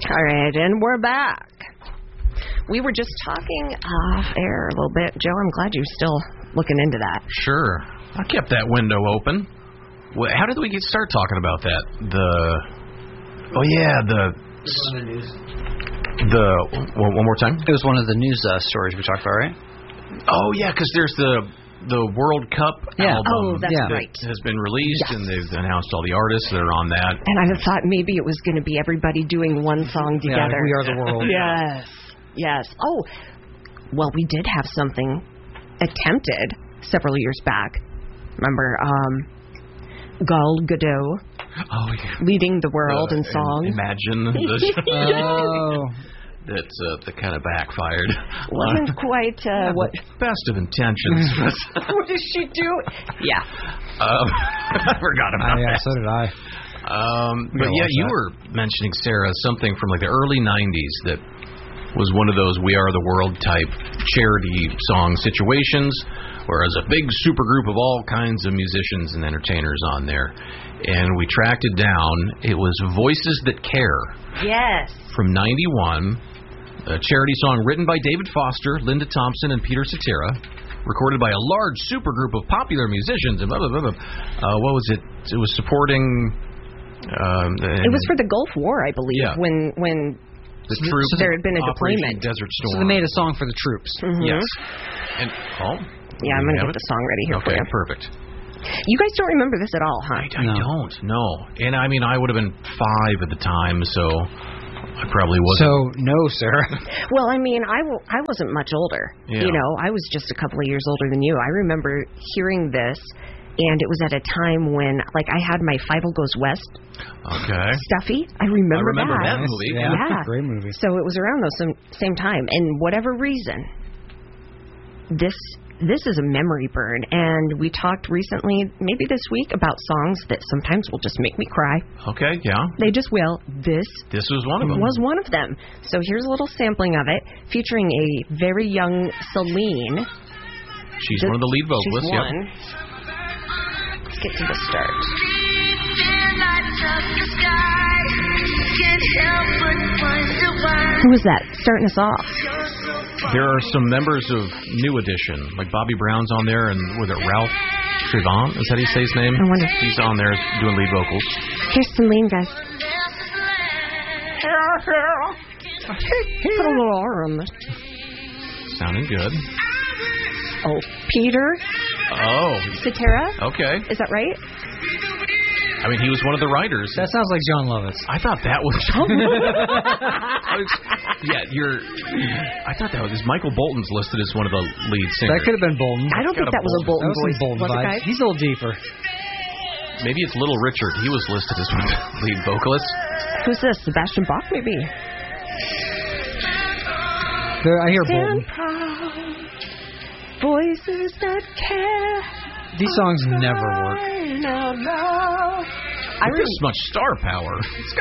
All right, and we're back. We were just talking off air a little bit. Joe, I'm glad you're still looking into that. Sure. I kept that window open. How did we start talking about that? One more time? It was one of the news stories we talked about, right? Oh, yeah, because there's the World Cup album that's right. has been released, and they've announced all the artists that are on that. And I thought maybe it was going to be everybody doing one song together. Yeah, We Are the World. Yes. Oh, well, we did have something attempted several years back. Remember, Gal Gadot leading the world in song. Imagine. That kind of backfired. Wasn't quite what best of intentions. What did she do? Yeah. I forgot about that. So did I. But yeah, you were mentioning, Sarah, something from like the early 90s that was one of those We Are the World type charity song situations, where there's a big super group of all kinds of musicians and entertainers on there. And we tracked it down. It was Voices That Care. Yes. From 91. A charity song written by David Foster, Linda Thompson, and Peter Cetera. Recorded by a large supergroup of popular musicians. And blah, blah, blah, blah. What was it? It was supporting... it was for the Gulf War, I believe, when the troops, there had been a deployment. Desert Storm. So they made a song for the troops. Mm-hmm. Yes. And yeah, I'm going to get the song ready here for you. Okay, perfect. You guys don't remember this at all, huh? I don't, no. And I mean, I would have been 5 at the time, so I probably wasn't. So, no, sir. Well, I mean, I wasn't much older. Yeah. You know, I was just a couple of years older than you. I remember hearing this, and it was at a time when, like, I had my Fievel Goes West stuffy. I remember that movie. Yeah. Great movie. So it was around the same time. And whatever reason, this is a memory burn. And we talked recently, maybe this week, about songs that sometimes will just make me cry. Okay, yeah. They just will. This was one of them. Was one of them. So here's a little sampling of it, featuring a very young Celine. She's one of the lead vocalists. She's one. Let's get to the start. Who was that starting us off? There are some members of New Edition, like Bobby Brown's on there, and was it Ralph Trevant? Is that how you say his name? I wonder. He's on there doing lead vocals. Here's Celine, guys. Put a little R on this. Sounding good. Oh, Peter. Oh. Cetera. Okay. Is that right? I mean, he was one of the writers. That sounds like John Lovitz. I thought that was... I thought that was... Michael Bolton's listed as one of the lead singers. That could have been Bolton. I don't think that was a Bolton voice. Bolton vibes. He's a little deeper. Maybe it's Little Richard. He was listed as one of the lead vocalists. Who's this? Sebastian Bach, maybe? I hear Bolton. Voices that care. These songs never work. There's much star power. It's